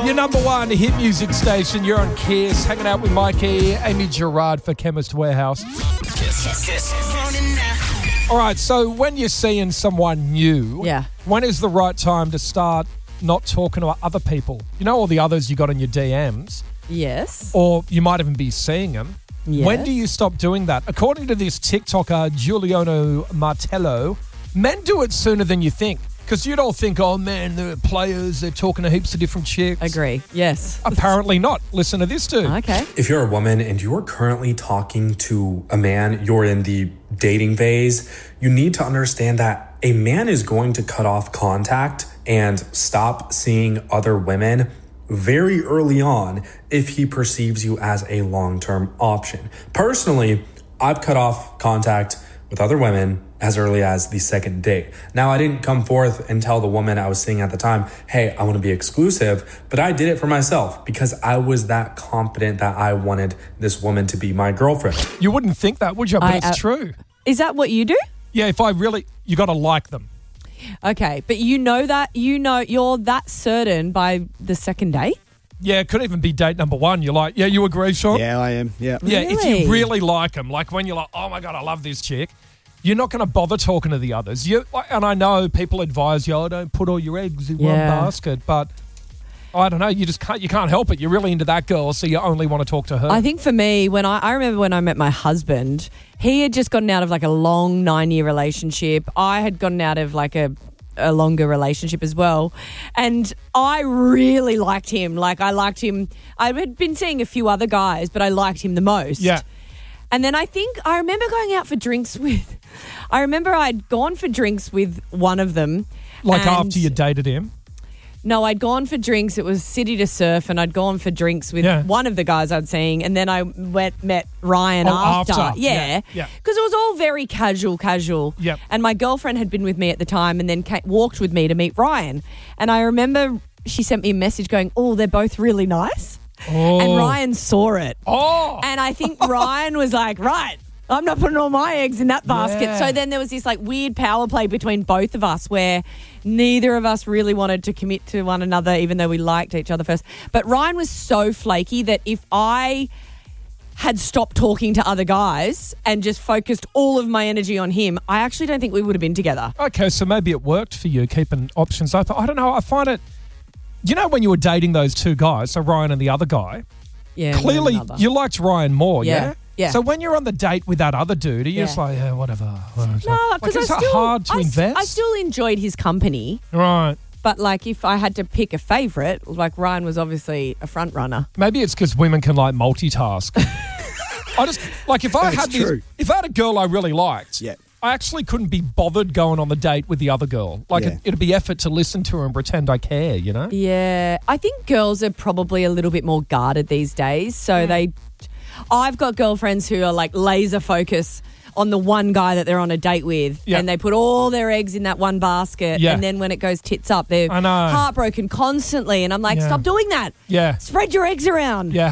Your number one hit music station. You're on Kiss, hanging out with Mikey, Amy Gerard for Chemist Warehouse. Kiss. All right, so when you're seeing someone new, when is the right time to start not talking to other people? You know all the others you got in your DMs? Yes. Or you might even be seeing them. Yes. When do you stop doing that? According to this TikToker, Giuliano Martello, men do it sooner than you think. Because you'd all think, oh, man, they're players, they're talking to heaps of different chicks. Agree, yes. Apparently not. Listen to this dude. Okay. If you're a woman and you're currently talking to a man, you're in the dating phase, you need to understand that a man is going to cut off contact and stop seeing other women very early on if he perceives you as a long-term option. Personally, I've cut off contact with other women as early as the second date. Now, I didn't come forth and tell the woman I was seeing at the time, hey, I want to be exclusive, but I did it for myself because I was that confident that I wanted this woman to be my girlfriend. You wouldn't think that, would you? But it's true. Is that what you do? Yeah, you got to like them. Okay, but you're that certain by the second date? Yeah, it could even be date number one. You're like, yeah, you agree, Sean? Yeah, I am, yeah. Yeah, Really? if you really like them, like when you're like, oh my God, I love this chick, you're not going to bother talking to the others. And I know people advise you, oh, don't put all your eggs in one basket, but I don't know, you can't help it. You're really into that girl, so you only want to talk to her. I think for me, I remember when I met my husband, he had just gotten out of like a long 9-year relationship. I had gotten out of like a longer relationship as well. And I really liked him. Like I liked him. I had been seeing a few other guys, but I liked him the most. Yeah. And then I remember going out for drinks I'd gone for drinks with one of them. Like after you dated him? No, I'd gone for drinks. It was City to Surf, and I'd gone for drinks with one of the guys I'd seen, and then I met Ryan after. Yeah. Because it was all very casual. Yep. And my girlfriend had been with me at the time and then walked with me to meet Ryan. And I remember she sent me a message going, oh, they're both really nice. Oh. And Ryan saw it. Oh. And I think Ryan was like, right, I'm not putting all my eggs in that basket. Yeah. So then there was this like weird power play between both of us where neither of us really wanted to commit to one another, even though we liked each other first. But Ryan was so flaky that if I had stopped talking to other guys and just focused all of my energy on him, I actually don't think we would have been together. Okay, so maybe it worked for you, keeping options open. I don't know. I find it, when you were dating those two guys, so Ryan and the other guy, clearly you liked Ryan more, yeah? Yeah. So when you're on the date with that other dude, are you just like, yeah, whatever. No, because it's hard to invest. I still enjoyed his company. Right. But like if I had to pick a favourite, like Ryan was obviously a front runner. Maybe it's because women can like multitask. If I had a girl I really liked, I actually couldn't be bothered going on the date with the other girl. It'd be effort to listen to her and pretend I care, you know? Yeah. I think girls are probably a little bit more guarded these days. So I've got girlfriends who are like laser focus on the one guy that they're on a date with, and they put all their eggs in that one basket, and then when it goes tits up, they're heartbroken constantly, and I'm like, stop doing that. Yeah. Spread your eggs around. Yeah.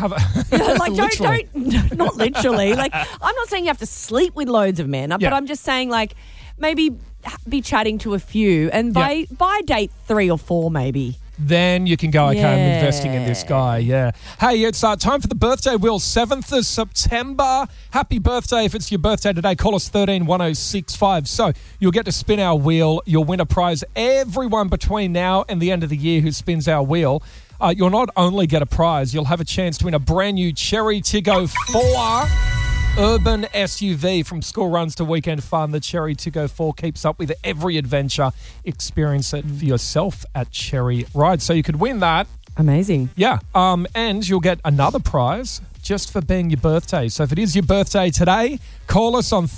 Don't, not literally. Like, I'm not saying you have to sleep with loads of men, but I'm just saying like maybe be chatting to a few, and by date 3 or 4 maybe. Then you can go, okay, I'm investing in this guy, Hey, it's time for the birthday wheel, 7th of September. Happy birthday if it's your birthday today. Call us 131065. So you'll get to spin our wheel. You'll win a prize. Everyone between now and the end of the year who spins our wheel, you'll not only get a prize, you'll have a chance to win a brand new Cherry Tiggo 4 urban SUV. From school runs to weekend fun, the Cherry Tiggo 4 keeps up with every adventure. Experience it for yourself at Cherry Ride. So you could win that. Amazing. Yeah. And you'll get another prize just for being your birthday. So if it is your birthday today, call us on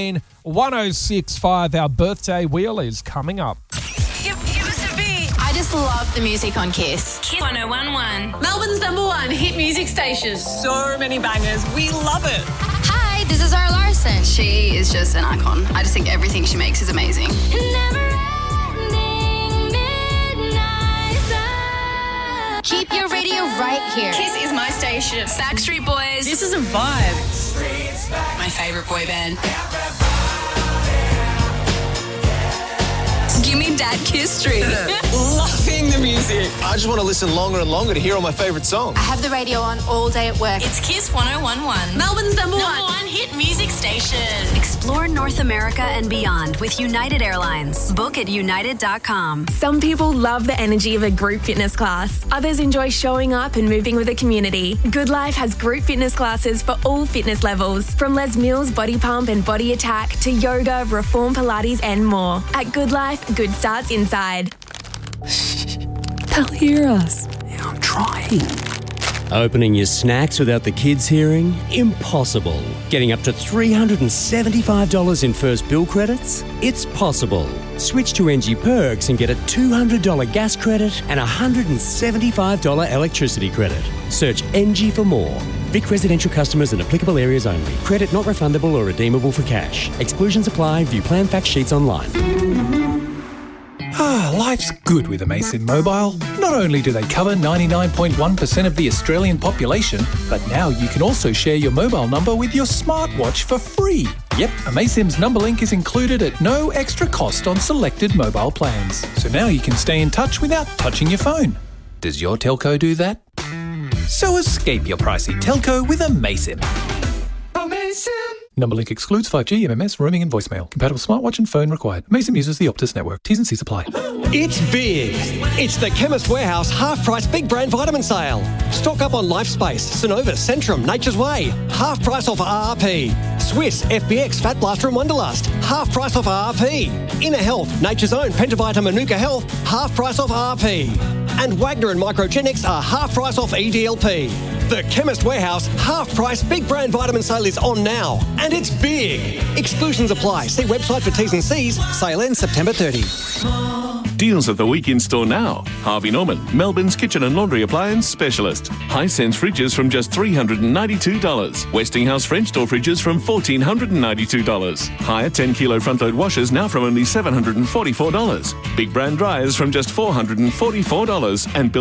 131065. Our birthday wheel is coming up. I just love the music on Kiss. Kiss 1011. Melbourne's #1 hit music station. So many bangers. We love it. Hi, this is Zara Larson. She is just an icon. I just think everything she makes is amazing. Keep your radio right here. Kiss is my station. Backstreet Boys. This is a vibe. My favorite boy band. Give me that kiss streak. Loving the music. I just want to listen longer and longer to hear all my favourite songs. I have the radio on all day at work. It's Kiss 101.1. Melbourne's number one hit music station. Explore North America and beyond with United Airlines. Book at united.com. Some people love the energy of a group fitness class. Others enjoy showing up and moving with the community. Good Life has group fitness classes for all fitness levels, from Les Mills Body Pump and Body Attack to yoga, Reform Pilates and more. At Good Life, good starts inside. They'll hear us. Yeah, I'm trying. Opening your snacks without the kids hearing? Impossible. Getting up to $375 in first bill credits? It's possible. Switch to NG Perks and get a $200 gas credit and a $175 electricity credit. Search NG for more. Vic residential customers in applicable areas only. Credit not refundable or redeemable for cash. Exclusions apply. View plan fact sheets online. Life's good with Amaysim Mobile. Not only do they cover 99.1% of the Australian population, but now you can also share your mobile number with your smartwatch for free. Yep, Amaysim's number link is included at no extra cost on selected mobile plans. So now you can stay in touch without touching your phone. Does your telco do that? So escape your pricey telco with Amaysim. Amaysim! Number link excludes 5G, MMS, roaming and voicemail. Compatible smartwatch and phone required. Amaysim uses the Optus network. T's and C's apply. It's big. It's the Chemist Warehouse half-price big brand vitamin sale. Stock up on LifeSpace, Synovus, Centrum, Nature's Way. Half price off RRP. Swiss, FBX, Fat Blaster and Wonderlust. Half price off RRP. Inner Health, Nature's Own, Pentavita, Manuka Health. Half price off RRP. And Wagner and Microgenics are half price off EDLP. The Chemist Warehouse half-price big brand vitamin sale is on now. And it's big. Exclusions apply. See website for T's and C's. Sale ends September 30. Deals of the week in store now. Harvey Norman, Melbourne's kitchen and laundry appliance specialist. Hisense fridges from just $392. Westinghouse French door fridges from $1,492. Hire 10 kilo front load washers now from only $744. Big brand dryers from just $444. And